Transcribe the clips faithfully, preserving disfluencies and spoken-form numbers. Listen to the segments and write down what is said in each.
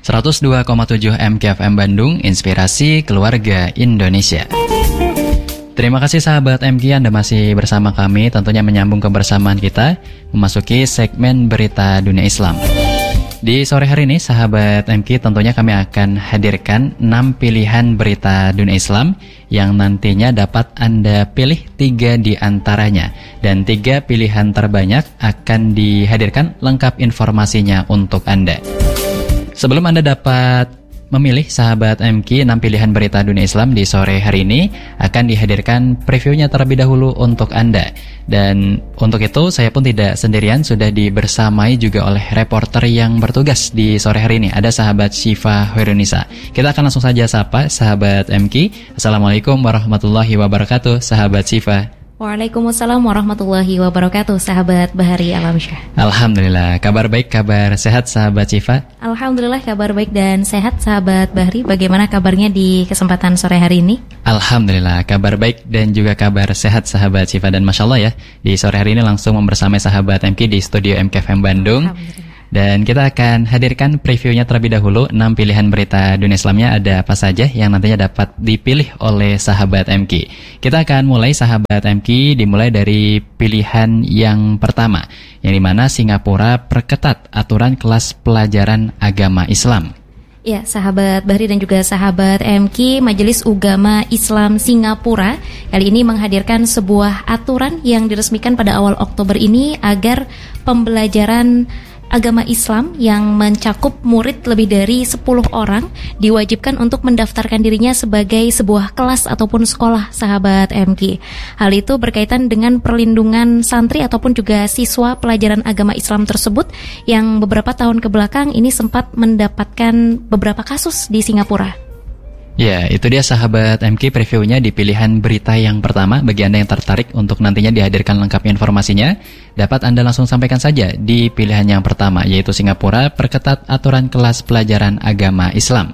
seratus dua koma tujuh M K F M Bandung, Inspirasi Keluarga Indonesia. Terima kasih sahabat M K, Anda masih bersama kami, tentunya menyambung kebersamaan kita memasuki segmen Berita Dunia Islam. Di sore hari ini sahabat M K, tentunya kami akan hadirkan enam pilihan berita dunia Islam yang nantinya dapat Anda pilih tiga di antaranya, dan tiga pilihan terbanyak akan dihadirkan lengkap informasinya untuk Anda. Sebelum Anda dapat memilih sahabat M K enam pilihan berita dunia Islam di sore hari ini, akan dihadirkan previewnya terlebih dahulu untuk Anda. Dan untuk itu saya pun tidak sendirian, sudah dibersamai juga oleh reporter yang bertugas di sore hari ini. Ada sahabat Syifa Hoirunisa. Kita akan langsung saja sapa sahabat M K. Assalamualaikum warahmatullahi wabarakatuh, sahabat Syifa. Waalaikumsalam warahmatullahi wabarakatuh, sahabat Bahari Alamsyah. Alhamdulillah, kabar baik, kabar sehat sahabat Syifa? Alhamdulillah kabar baik dan sehat sahabat Bahari. Bagaimana kabarnya di kesempatan sore hari ini? Alhamdulillah kabar baik dan juga kabar sehat sahabat Syifa. Dan Masya Allah ya, di sore hari ini langsung membersamai sahabat M K di studio M K F M Bandung. Dan kita akan hadirkan previewnya terlebih dahulu. enam pilihan berita dunia Islamnya ada apa saja yang nantinya dapat dipilih oleh sahabat M K. Kita akan mulai sahabat M K, dimulai dari pilihan yang pertama, yang dimana Singapura perketat aturan kelas pelajaran agama Islam. Ya, sahabat Bahri dan juga sahabat M K, Majelis Ugama Islam Singapura kali ini menghadirkan sebuah aturan yang diresmikan pada awal Oktober ini agar pembelajaran agama Islam yang mencakup murid lebih dari sepuluh orang diwajibkan untuk mendaftarkan dirinya sebagai sebuah kelas ataupun sekolah, sahabat M K. Hal itu berkaitan dengan perlindungan santri ataupun juga siswa pelajaran agama Islam tersebut yang beberapa tahun kebelakang ini sempat mendapatkan beberapa kasus di Singapura. Ya, itu dia sahabat M K previewnya di pilihan berita yang pertama. Bagi Anda yang tertarik untuk nantinya dihadirkan lengkap informasinya, dapat Anda langsung sampaikan saja di pilihan yang pertama, yaitu Singapura perketat aturan kelas pelajaran agama Islam.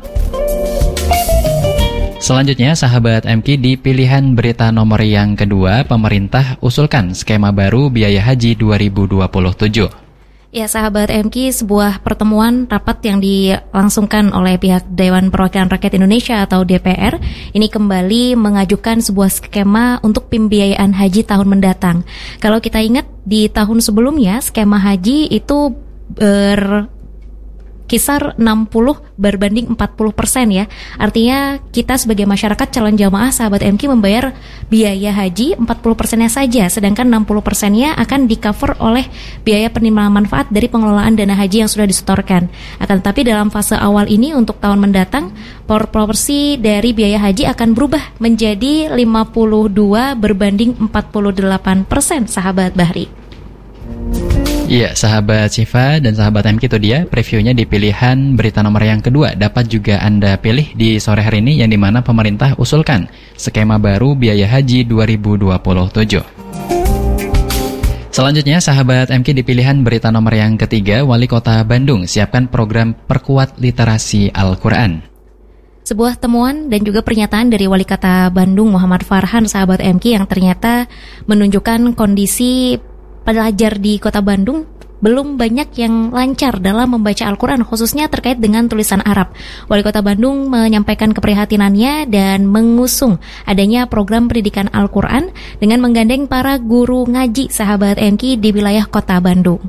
Selanjutnya sahabat M K di pilihan berita nomor yang kedua, pemerintah usulkan skema baru biaya haji dua ribu dua puluh tujuh. Ya, sahabat M K, sebuah pertemuan rapat yang dilangsungkan oleh pihak Dewan Perwakilan Rakyat Indonesia atau D P R ini kembali mengajukan sebuah skema untuk pembiayaan haji tahun mendatang. Kalau kita ingat di tahun sebelumnya skema haji itu ber kisar enam puluh berbanding empat puluh persen ya. Artinya kita sebagai masyarakat calon jamaah sahabat M K membayar biaya haji empat puluh persennya saja, sedangkan enam puluh persennya akan di-cover oleh biaya penerimaan manfaat dari pengelolaan dana haji yang sudah disetorkan. Akan tetapi dalam fase awal ini untuk tahun mendatang, proporsi dari biaya haji akan berubah menjadi lima puluh dua berbanding empat puluh delapan persen, sahabat Bahri. Iya, sahabat Syifa dan sahabat M K, itu dia previewnya di pilihan berita nomor yang kedua. Dapat juga Anda pilih di sore hari ini, yang dimana pemerintah usulkan skema baru biaya haji dua ribu dua puluh tujuh. Selanjutnya sahabat M K di pilihan berita nomor yang ketiga, Wali Kota Bandung siapkan program perkuat literasi Al-Quran. Sebuah temuan dan juga pernyataan dari Wali Kota Bandung Muhammad Farhan, sahabat M K, yang ternyata menunjukkan kondisi pelajar di Kota Bandung belum banyak yang lancar dalam membaca Al-Quran, khususnya terkait dengan tulisan Arab. Wali Kota Bandung menyampaikan keprihatinannya dan mengusung adanya program pendidikan Al-Quran dengan menggandeng para guru ngaji, sahabat M K, di wilayah Kota Bandung.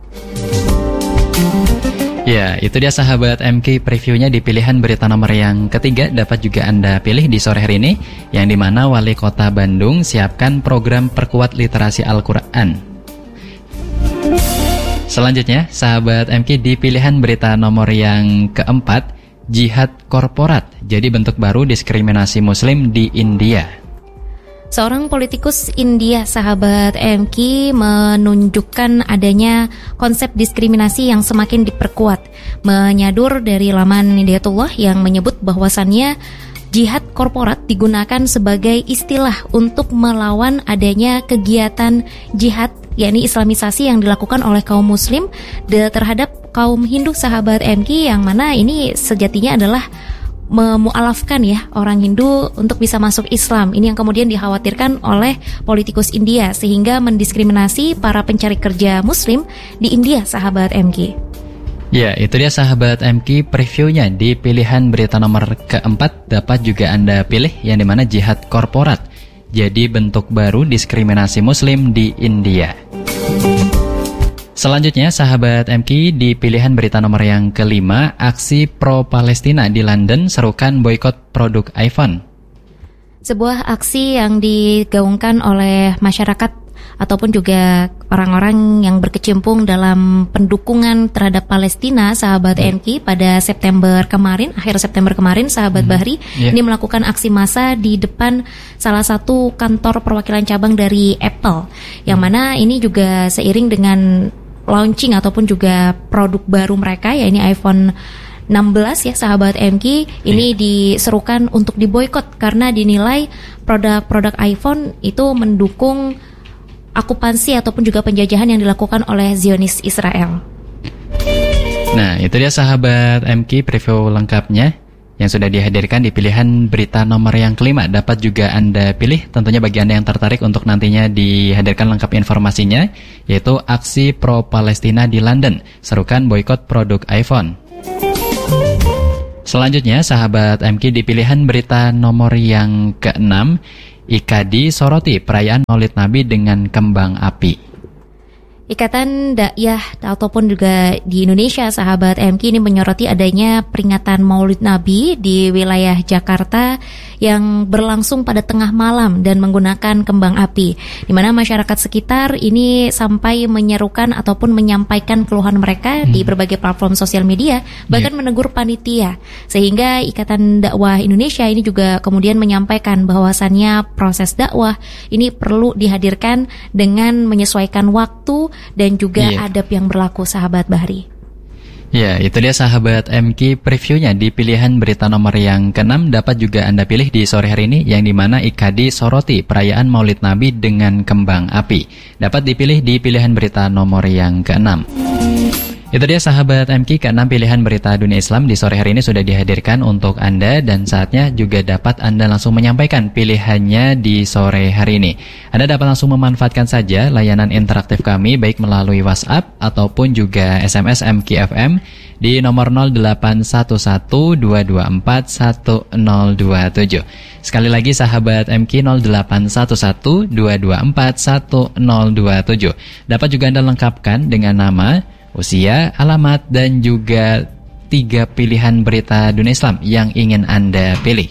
Ya, itu dia sahabat M K previewnya di pilihan berita nomor yang ketiga. Dapat juga Anda pilih di sore hari ini, yang dimana Wali Kota Bandung siapkan program perkuat literasi Al-Quran. Selanjutnya, sahabat M K di pilihan berita nomor yang keempat, jihad korporat jadi bentuk baru diskriminasi Muslim di India. Seorang politikus India, sahabat M K, menunjukkan adanya konsep diskriminasi yang semakin diperkuat, menyadur dari laman Hidayatullah yang menyebut bahwasannya jihad korporat digunakan sebagai istilah untuk melawan adanya kegiatan jihad, yakni islamisasi yang dilakukan oleh kaum muslim terhadap kaum Hindu, sahabat M K, yang mana ini sejatinya adalah memualafkan ya orang Hindu untuk bisa masuk Islam. Ini yang kemudian dikhawatirkan oleh politikus India sehingga mendiskriminasi para pencari kerja muslim di India, sahabat M K. Ya, itu dia sahabat M K previewnya di pilihan berita nomor keempat. Dapat juga Anda pilih yang dimana jihad korporat jadi bentuk baru diskriminasi muslim di India. Selanjutnya sahabat M K di pilihan berita nomor yang kelima, aksi pro-Palestina di London serukan boikot produk iPhone. Sebuah aksi yang digaungkan oleh masyarakat ataupun juga orang-orang yang berkecimpung dalam pendukungan terhadap Palestina, sahabat hmm. M K, pada September kemarin, akhir September kemarin, sahabat hmm. Bahri, yeah. ini melakukan aksi massa di depan salah satu kantor perwakilan cabang dari Apple, yang hmm. mana ini juga seiring dengan launching ataupun juga produk baru mereka, ya ini iPhone enam belas ya sahabat M K, ini yeah. diserukan untuk diboikot karena dinilai produk-produk iPhone itu mendukung okupansi ataupun juga penjajahan yang dilakukan oleh Zionis Israel. Nah, itu dia sahabat M K preview lengkapnya yang sudah dihadirkan di pilihan berita nomor yang kelima. Dapat juga Anda pilih tentunya bagi Anda yang tertarik untuk nantinya dihadirkan lengkap informasinya, yaitu aksi pro-Palestina di London, serukan boikot produk iPhone. Selanjutnya sahabat M K di pilihan berita nomor yang keenam, I K D soroti perayaan Maulid Nabi dengan kembang api. Ikatan Dakwah ataupun juga di Indonesia, sahabat M K, ini menyoroti adanya peringatan Maulid Nabi di wilayah Jakarta yang berlangsung pada tengah malam dan menggunakan kembang api, di mana masyarakat sekitar ini sampai menyerukan ataupun menyampaikan keluhan mereka hmm. di berbagai platform sosial media, bahkan yeah. menegur panitia, sehingga Ikatan Dakwah Indonesia ini juga kemudian menyampaikan bahwasannya proses dakwah ini perlu dihadirkan dengan menyesuaikan waktu dan juga yeah. adab yang berlaku, sahabat Bahri. Ya, itu dia sahabat M K previewnya di pilihan berita nomor yang keenam. Dapat juga Anda pilih di sore hari ini, yang dimana I K D soroti perayaan Maulid Nabi dengan kembang api. Dapat dipilih di pilihan berita nomor yang keenam. Itu dia sahabat M K, keenam pilihan berita dunia Islam di sore hari ini sudah dihadirkan untuk Anda, dan saatnya juga dapat Anda langsung menyampaikan pilihannya di sore hari ini. Anda dapat langsung memanfaatkan saja layanan interaktif kami baik melalui WhatsApp ataupun juga S M S M K F M di nomor nol delapan satu satu dua dua empat satu nol dua tujuh. Sekali lagi sahabat M K, nol delapan satu satu dua dua empat satu nol dua tujuh. Dapat juga Anda lengkapkan dengan nama, usia, alamat, dan juga tiga pilihan berita dunia Islam yang ingin Anda pilih.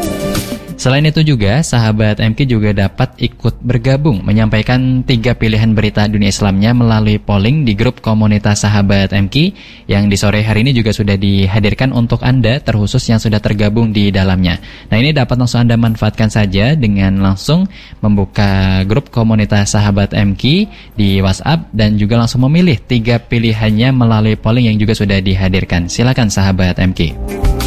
Selain itu juga, sahabat M K juga dapat ikut bergabung menyampaikan tiga pilihan berita dunia Islamnya melalui polling di grup komunitas sahabat M K yang di sore hari ini juga sudah dihadirkan untuk Anda, terkhusus yang sudah tergabung di dalamnya. Nah, ini dapat langsung Anda manfaatkan saja dengan langsung membuka grup komunitas sahabat M K di WhatsApp dan juga langsung memilih tiga pilihannya melalui polling yang juga sudah dihadirkan. Silakan sahabat M K.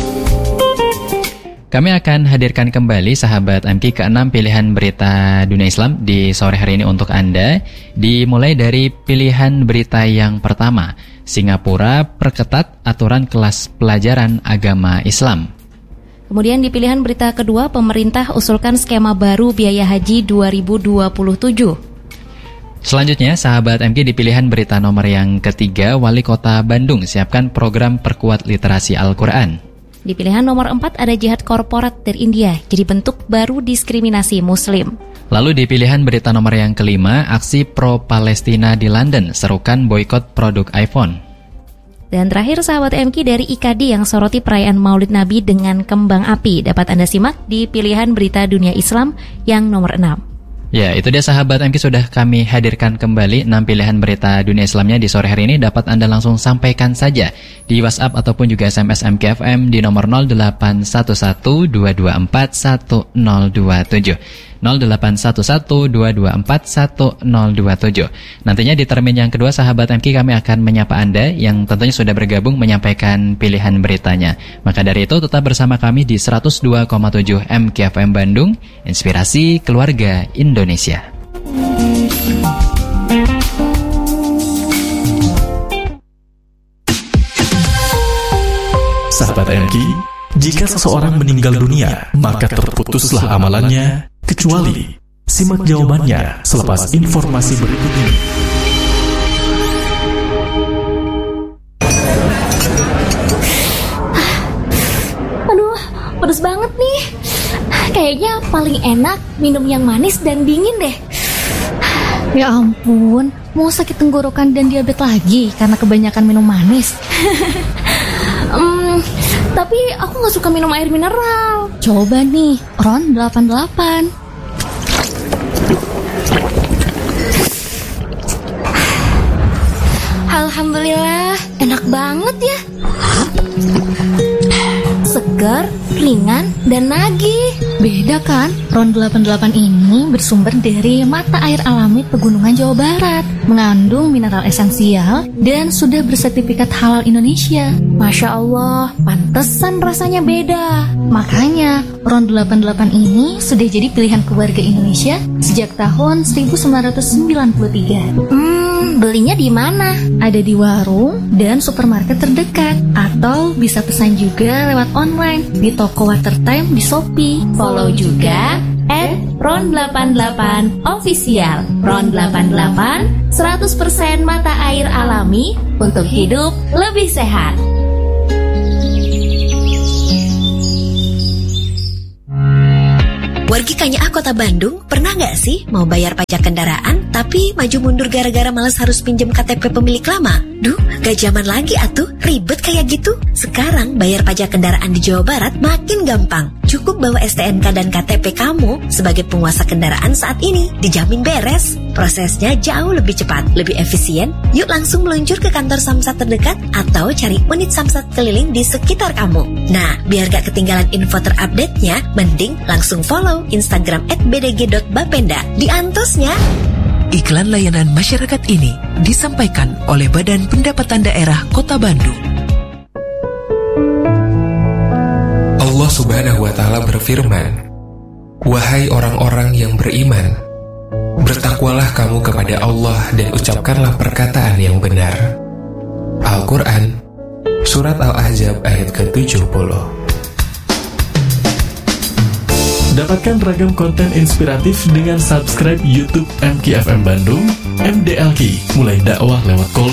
Kami akan hadirkan kembali sahabat M K keenam pilihan berita dunia Islam di sore hari ini untuk Anda. Dimulai dari pilihan berita yang pertama, Singapura perketat aturan kelas pelajaran agama Islam. Kemudian di pilihan berita kedua, pemerintah usulkan skema baru biaya haji dua ribu dua puluh tujuh. Selanjutnya, sahabat M K di pilihan berita nomor yang ketiga, Wali Kota Bandung siapkan program perkuat literasi Al-Quran. Di pilihan nomor empat ada jihad korporat dari India, jadi bentuk baru diskriminasi Muslim. Lalu di pilihan berita nomor yang kelima, aksi pro-Palestina di London serukan boikot produk iPhone. Dan terakhir sahabat M K dari I K D yang soroti perayaan Maulid Nabi dengan kembang api. Dapat Anda simak di pilihan berita dunia Islam yang nomor enam. Ya, itu dia sahabat M K, sudah kami hadirkan kembali enam pilihan berita dunia Islamnya di sore hari ini. Dapat Anda langsung sampaikan saja di WhatsApp ataupun juga S M S M K F M di nomor nol delapan satu satu dua dua empat satu nol dua tujuh. nol delapan satu satu dua dua empat satu nol dua tujuh. Nantinya di termin yang kedua sahabat M K kami akan menyapa Anda yang tentunya sudah bergabung menyampaikan pilihan beritanya. Maka dari itu tetap bersama kami di seratus dua koma tujuh M K F M Bandung, Inspirasi Keluarga Indonesia. Sahabat M K, jika seseorang meninggal dunia, maka terputuslah amalannya, kecuali simak jawabannya selepas informasi berikut ini. pedes banget nih. Kayaknya paling enak minum yang manis dan dingin deh. Ya ampun, mau sakit tenggorokan dan diabetes lagi karena kebanyakan minum manis. Hmm, tapi aku gak suka minum air mineral. Coba nih, Ron delapan puluh delapan. Alhamdulillah, enak banget ya. Segar, ringan, dan nagih. Beda kan? Ron delapan puluh delapan ini bersumber dari mata air alami Pegunungan Jawa Barat, mengandung mineral esensial dan sudah bersertifikat halal Indonesia. Masya Allah, pantesan rasanya beda. Makanya Ron delapan puluh delapan ini sudah jadi pilihan keluarga Indonesia sejak tahun seribu sembilan ratus sembilan puluh tiga. Hmm, belinya di mana? Ada di warung dan supermarket terdekat, atau bisa pesan juga lewat online di toko Watertime di Shopee. Follow juga at ron delapan puluh delapan official. Ron delapan puluh delapan, seratus persen mata air alami untuk hidup lebih sehat. Wargi Kanyaah Kota Bandung, pernah nggak sih mau bayar pajak kendaraan tapi maju mundur gara-gara malas harus pinjam K T P pemilik lama? Duh, gak zaman lagi atuh, ribet kayak gitu. Sekarang bayar pajak kendaraan di Jawa Barat makin gampang. Cukup bawa S T N K dan K T P kamu sebagai penguasa kendaraan saat ini, dijamin beres. Prosesnya jauh lebih cepat, lebih efisien. Yuk langsung meluncur ke kantor Samsat terdekat atau cari unit Samsat keliling di sekitar kamu. Nah, biar gak ketinggalan info terupdate-nya, mending langsung follow Instagram at b d g dot bapenda di antosnya. Iklan layanan masyarakat ini disampaikan oleh Badan Pendapatan Daerah Kota Bandung. Allah Subhanahu wa Ta'ala berfirman, "Wahai orang-orang yang beriman, bertakwalah kamu kepada Allah dan ucapkanlah perkataan yang benar." Al-Quran, Surat Al-Ahzab ayat ke tujuh puluh. Dapatkan ragam konten inspiratif dengan subscribe YouTube M K F M Bandung, M D L K, mulai dakwah lewat call